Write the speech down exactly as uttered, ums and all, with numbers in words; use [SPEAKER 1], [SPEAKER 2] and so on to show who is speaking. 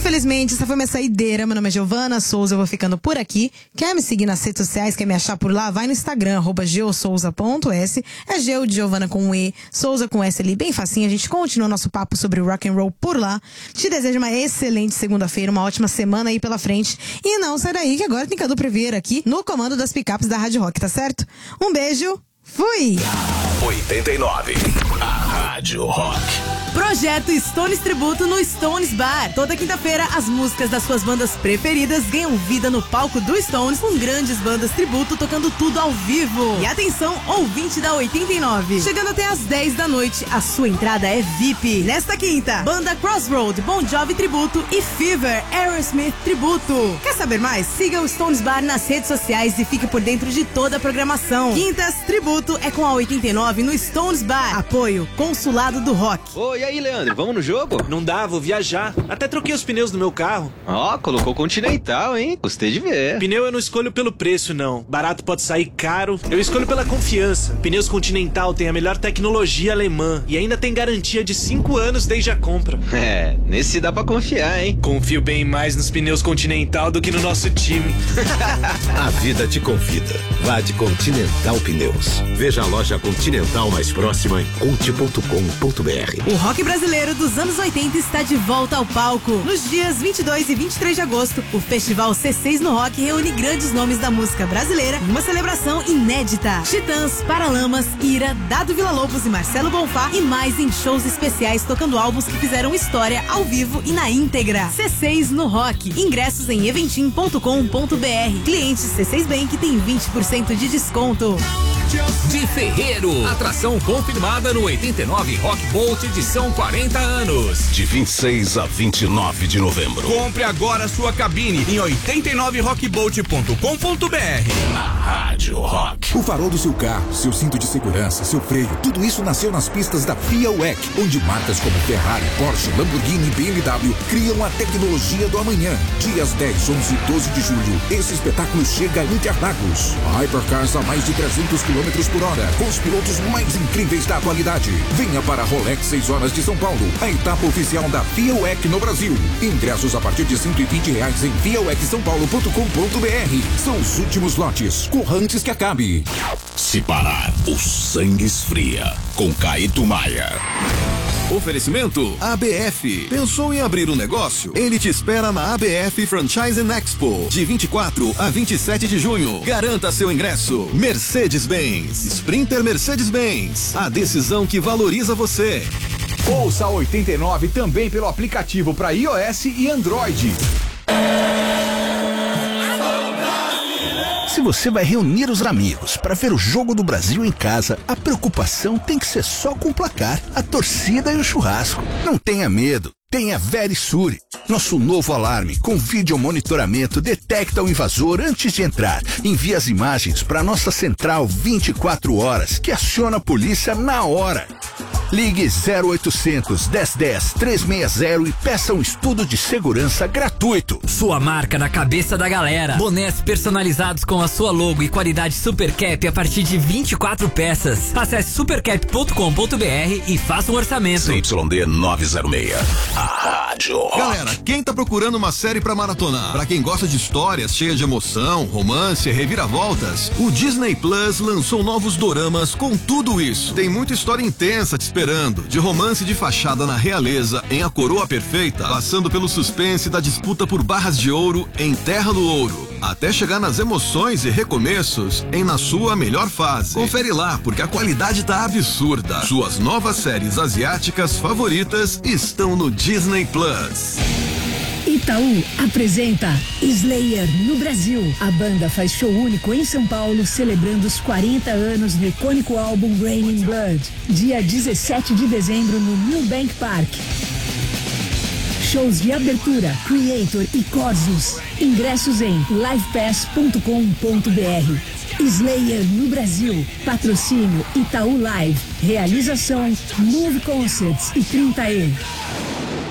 [SPEAKER 1] Infelizmente, essa foi minha saideira. Meu nome é Giovana Souza, eu vou ficando por aqui. Quer me seguir nas redes sociais, quer me achar por lá? Vai no Instagram, arroba geosouza ponto s. É Geo de Giovana com um E, Souza com S ali, bem facinho. A gente continua nosso papo sobre rock and roll por lá. Te desejo uma excelente segunda-feira, uma ótima semana aí pela frente. E não sai daí que agora tem Cadu Previer aqui no comando das picapes da Rádio Rock, tá certo? Um beijo, fui!
[SPEAKER 2] oitenta e nove, a Rádio Rock.
[SPEAKER 3] Projeto Stones Tributo no Stones Bar. Toda quinta-feira, as músicas das suas bandas preferidas ganham vida no palco do Stones, com grandes bandas tributo tocando tudo ao vivo. E atenção, ouvinte da oitenta e nove. Chegando até às dez da noite, a sua entrada é V I P. Nesta quinta, banda Crossroad, Bon Jovi Tributo e Fever, Aerosmith Tributo. Quer saber mais? Siga o Stones Bar nas redes sociais e fique por dentro de toda a programação. Quintas, Tributo é com a oitenta e nove no Stones Bar. Apoio, Consulado do Rock.
[SPEAKER 4] Oi, e aí, Leandro, vamos no jogo?
[SPEAKER 5] Não dá, vou viajar. Até troquei os pneus do meu carro.
[SPEAKER 4] Ó, oh, colocou Continental, hein? Gostei de ver.
[SPEAKER 5] Pneu eu não escolho pelo preço, não. Barato pode sair caro. Eu escolho pela confiança. Pneus Continental tem a melhor tecnologia alemã e ainda tem garantia de cinco anos desde a compra.
[SPEAKER 4] É, nesse dá pra confiar, hein?
[SPEAKER 5] Confio bem mais nos pneus Continental do que no nosso time.
[SPEAKER 2] A vida te convida. Vá de Continental Pneus. Veja a loja Continental mais próxima em conte ponto com ponto b r.
[SPEAKER 3] O rock brasileiro dos anos oitenta está de volta ao palco. Nos dias vinte e dois e vinte e três de agosto, o Festival C seis no Rock reúne grandes nomes da música brasileira em uma celebração inédita. Titãs, Paralamas, Ira, Dado Villa-Lobos e Marcelo Bonfá e mais em shows especiais tocando álbuns que fizeram história ao vivo e na íntegra. C seis no Rock. Ingressos em eventim ponto com ponto b r. Clientes C seis Bank tem vinte por cento de desconto.
[SPEAKER 6] De Ferreiro, atração confirmada no oitenta e nove Rock Bolt edição quarenta anos.
[SPEAKER 2] De vinte e seis a vinte e nove de novembro.
[SPEAKER 6] Compre agora sua cabine em oitenta e nove rock bolt ponto com ponto b r.
[SPEAKER 2] Na Rádio Rock.
[SPEAKER 7] O farol do seu carro, seu cinto de segurança, seu freio, tudo isso nasceu nas pistas da FIA U E C, onde marcas como Ferrari, Porsche, Lamborghini e B M W criam a tecnologia do amanhã. Dias dez, onze e doze de julho, esse espetáculo chega a Interlagos. Hypercars a mais de trezentos quilômetros por hora, com os pilotos mais incríveis da atualidade. Venha para a Rolex seis horas de São Paulo, a etapa oficial da FIA U E C no Brasil. Ingressos a partir de cento e vinte reais em via u e c são paulo ponto com ponto b r. São os últimos lotes. Corra antes que acabe.
[SPEAKER 2] Se parar, o sangue esfria. Com Caíto Maia.
[SPEAKER 8] Oferecimento A B F. Pensou em abrir um negócio? Ele te espera na A B F Franchising Expo, de vinte e quatro a vinte e sete de junho. Garanta seu ingresso. Mercedes-Benz. Sprinter Mercedes-Benz. A decisão que valoriza você.
[SPEAKER 9] Ouça a oitenta e nove também pelo aplicativo para iOS e Android.
[SPEAKER 10] Se você vai reunir os amigos para ver o Jogo do Brasil em casa, a preocupação tem que ser só com o placar, a torcida e o churrasco. Não tenha medo. Tenha Verisure. Nosso novo alarme com vídeo monitoramento detecta o invasor antes de entrar. Envia as imagens para nossa central vinte e quatro horas, que aciona a polícia na hora. Ligue zero oitocentos, dez dez, trezentos e sessenta e peça um estudo de segurança gratuito.
[SPEAKER 11] Sua marca na cabeça da galera. Bonés personalizados com a sua logo e qualidade Supercap a partir de vinte e quatro peças. Acesse supercap ponto com ponto b r e faça um orçamento.
[SPEAKER 2] C Y D novecentos e seis. A Rádio Rock.
[SPEAKER 8] Galera, quem tá procurando uma série pra maratonar? Pra quem gosta de histórias cheias de emoção, romance, reviravoltas, o Disney Plus lançou novos doramas com tudo isso. Tem muita história intensa te esperando. De romance de fachada na realeza, em A Coroa Perfeita, passando pelo suspense da disputa por barras de ouro em Terra do Ouro, até chegar nas emoções e recomeços em Na Sua Melhor Fase. Confere lá, porque a qualidade tá absurda. Suas novas séries asiáticas favoritas estão no Disney Plus.
[SPEAKER 12] Itaú apresenta Slayer no Brasil. A banda faz show único em São Paulo, celebrando os quarenta anos do icônico álbum Raining Blood, dia dezessete de dezembro no Milbank Park. Shows de abertura, Creator e Corzus. Ingressos em live pass ponto com ponto b r. Slayer no Brasil. Patrocínio Itaú Live. Realização Move Concerts e trinta E.